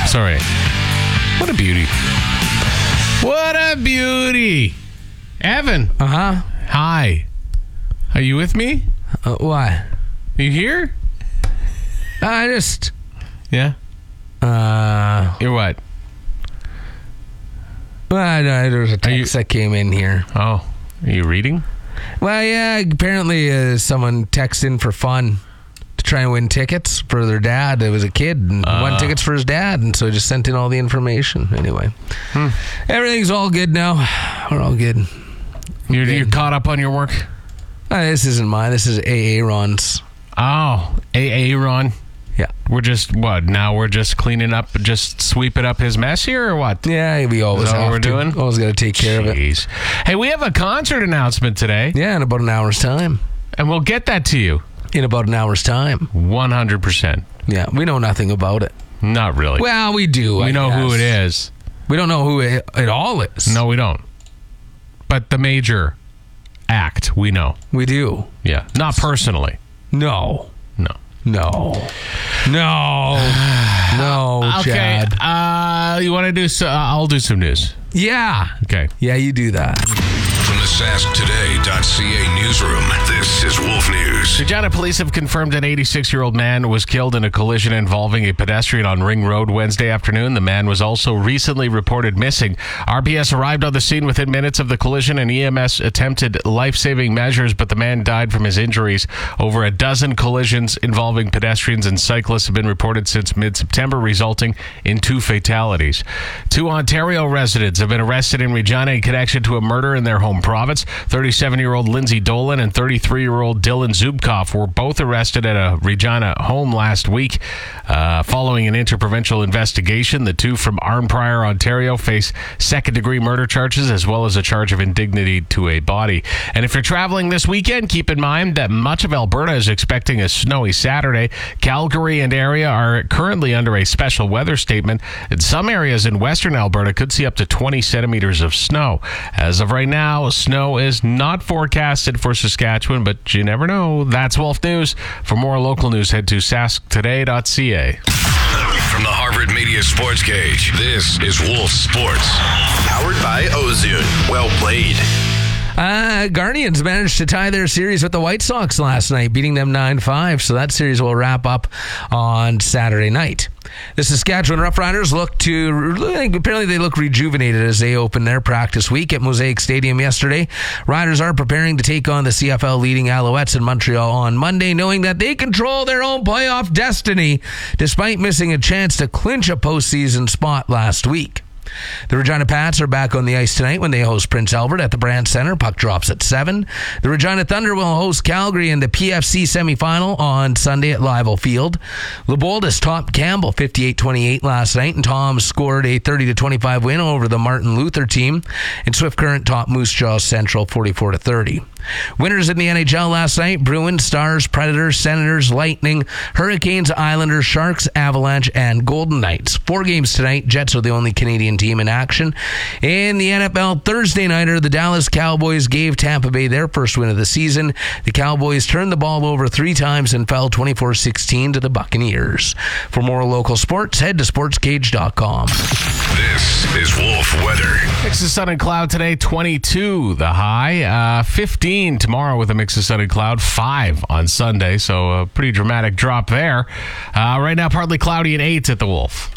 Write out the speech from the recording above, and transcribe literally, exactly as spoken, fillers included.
Sorry. What a beauty. What a beauty. Evan. Uh-huh. Hi. Are you with me? Uh, why? You here? I just... Yeah? Uh... You're what? Well, no, there was a text you, that came in here. Oh, are you reading? Well, yeah, apparently uh, someone texted in for fun to try and win tickets for their dad. It was a kid and uh, won tickets for his dad, and so I just sent in all the information. Anyway, hmm. Everything's all good now. We're all good. You're, you're caught up on your work? Uh, this isn't mine. This is A A Ron's. Oh, A A Ron. Yeah. We're just, what, now we're just cleaning up, just sweeping up his mess here, or what? Yeah, we always Is that have what we're to. doing? Always got to take care Jeez. of it. Hey, we have a concert announcement today. Yeah, in about an hour's time. And we'll get that to you. In about an hour's time. one hundred percent. Yeah, we know nothing about it. Not really. Well, we do. We I know guess. who it is. We don't know who it, it all is. No, we don't. But the major act, we know. We do. Yeah. Not personally. No. No. No. No. No, Okay. Chad. Uh, you want to do so? Uh, I'll do some news. Yeah. Okay. Yeah, you do that. From the sask today dot c a newsroom, this is Wolf News. Regina police have confirmed an eighty-six-year-old man was killed in a collision involving a pedestrian on Ring Road Wednesday afternoon. The man was also recently reported missing. R P S arrived on the scene within minutes of the collision, and E M S attempted life-saving measures, but the man died from his injuries. Over a dozen collisions involving pedestrians and cyclists have been reported since mid-September, resulting in two fatalities. Two Ontario residents have been arrested in Regina in connection to a murder in their home province. thirty-seven-year-old Lindsay Dolan and thirty-three-year-old Dylan Zubkov were both arrested at a Regina home last week. Uh, following an interprovincial investigation, the two from Arnprior, Ontario, face second-degree murder charges as well as a charge of indignity to a body. And if you're traveling this weekend, keep in mind that much of Alberta is expecting a snowy Saturday. Calgary and area are currently under a special weather statement, and some areas in western Alberta could see up to twenty centimeters of snow. As of right now, snow is not forecasted for Saskatchewan, but you never know. That's Wolf News. For more local news, head to sask today dot c a. From the Harvard Media Sports Cage, this is Wolf Sports. Powered by Ozune. Well played. Uh, Guardians managed to tie their series with the White Sox last night, beating them nine five, so that series will wrap up on Saturday night. The Saskatchewan Roughriders look to, apparently they look rejuvenated as they open their practice week at Mosaic Stadium yesterday. Riders are preparing to take on the C F L leading Alouettes in Montreal on Monday, knowing that they control their own playoff destiny, despite missing a chance to clinch a postseason spot last week. The Regina Pats are back on the ice tonight when they host Prince Albert at the Brandt Centre. Puck drops at seven. The Regina Thunder will host Calgary in the P F C semifinal on Sunday at Livell Field. Leboldus topped Campbell fifty-eight twenty-eight last night, and Tom scored a thirty to twenty-five win over the Martin Luther team. And Swift Current topped Moose Jaw Central forty-four to thirty. Winners in the N H L last night: Bruins, Stars, Predators, Senators, Lightning, Hurricanes, Islanders, Sharks, Avalanche, and Golden Knights. Four games tonight. Jets are the only Canadian team in action. In the N F L Thursday nighter, the Dallas Cowboys gave Tampa Bay their first win of the season. The Cowboys turned the ball over three times and fell twenty-four sixteen to the Buccaneers. For more local sports, head to sports cage dot com. This is Wolf Weather. Mix of sun and cloud today, twenty-two the high, uh, fifteen tomorrow with a mix of sun and cloud, five on Sunday, so a pretty dramatic drop there. Uh, right now, partly cloudy and eight at the Wolf.